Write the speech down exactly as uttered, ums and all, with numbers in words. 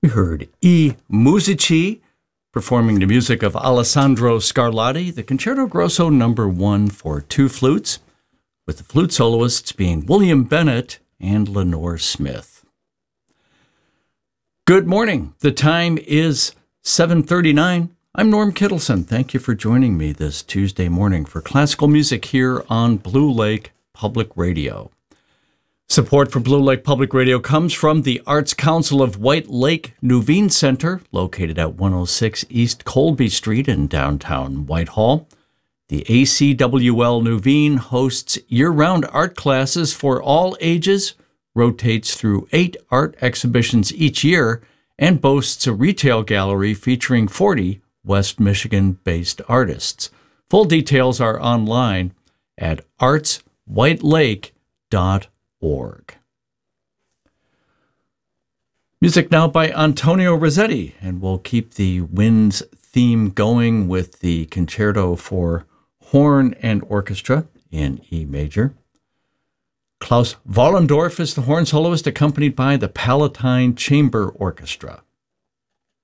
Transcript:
We heard I Musici performing the music of Alessandro Scarlatti, the Concerto Grosso number one for two flutes, with the flute soloists being William Bennett and Lenore Smith. Good morning. The time is seven thirty-nine. I'm Norm Kittleson. Thank you for joining me this Tuesday morning for classical music here on Blue Lake Public Radio. Support for Blue Lake Public Radio comes from the Arts Council of White Lake Nuveen Center, located at one oh six East Colby Street in downtown Whitehall. The A C W L Nuveen hosts year-round art classes for all ages, rotates through eight art exhibitions each year, and boasts a retail gallery featuring forty West Michigan-based artists. Full details are online at arts white lake dot org. Music now by Antonio Rossetti, and we'll keep the Winds theme going with the Concerto for Horn and Orchestra in E major. Klaus Vollendorf is the horn soloist, accompanied by the Palatine Chamber Orchestra.